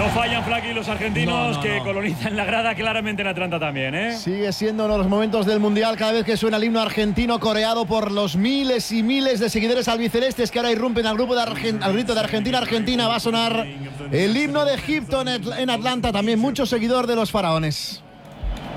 fallan, Flaky, los argentinos que colonizan la grada, claramente en Atlanta también, ¿eh? Sigue siendo uno de los momentos del Mundial cada vez que suena el himno argentino coreado por los miles y miles de seguidores albicelestes que ahora irrumpen al grito de Argentina. Argentina va a sonar el himno de Egipto en Atlanta, también mucho seguidor de los faraones.